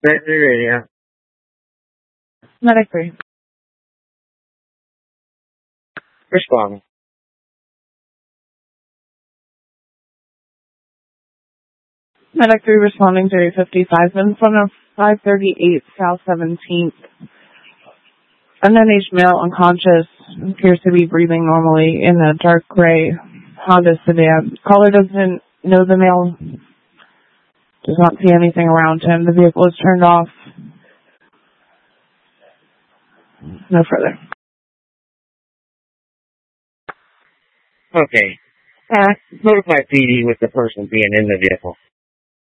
Radio. Medic 3. Responding. Medic 3 responding to 855 in front of 538 South 17th. Underage male unconscious, appears to be breathing normally in a dark gray Honda sedan. Caller doesn't know the male, does not see anything around him. The vehicle is turned off. No further. Okay. Notify PD with the person being in the vehicle.